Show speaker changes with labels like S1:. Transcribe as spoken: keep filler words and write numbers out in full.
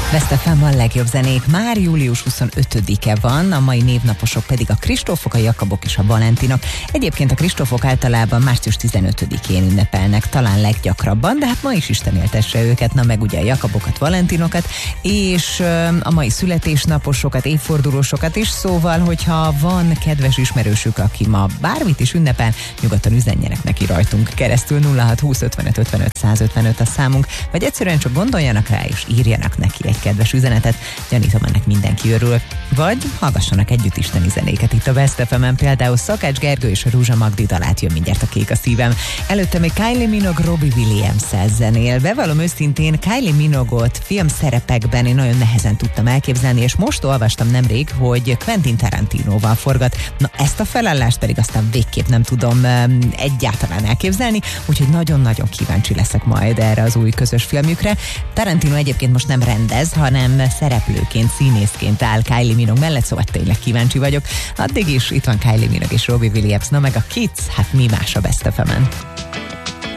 S1: Best ef em a legjobb zenék. Már július huszonötödike van, a mai névnaposok pedig a Kristófok, a Jakabok és a Valentinok. Egyébként a Kristófok általában március tizenötödikén ünnepelnek, talán leggyakrabban, de hát ma is Isten éltesse őket, na meg ugye a Jakabokat, Valentinokat, és a mai születésnaposokat, évfordulósokat is, szóval, hogyha van kedves ismerősük, aki ma bármit is ünnepel, nyugodtan üzenjenek neki rajtunk keresztül. Nulla hat húsz ötvenöt ötvenöt százötvenöt a számunk, vagy egyszerűen csak gondoljanak rá és írjanak neki egy kedves üzenetet, gyanítom, ennek mindenki örül. Vagy hallgassanak együtt isteni zenéket itt a Best ef emen, például Szakács Gergő és a Rúzsa Magdi dalát Jön mindjárt a kék a szívem. Előtte még Kylie Minogue Robbie Williams-szel zenél. Bevallom őszintén, Kylie Minogue-ot filmszerepekben én nagyon nehezen tudtam elképzelni, és most olvastam nemrég, hogy Quentin Tarantinoval forgat. Na ezt a felállást pedig aztán végképp nem tudom um, egyáltalán elképzelni, úgyhogy nagyon-nagyon kíváncsi leszek majd erre az új közös filmjükre. Tarantino egyébként most nem rendez, hanem szereplőként, színészként áll Kylie Minogue mellett, szóval tényleg kíváncsi vagyok. Addig is itt van Kylie Minogue és Robbie Williams, na meg a Kids, hát mi más a Best ef emen.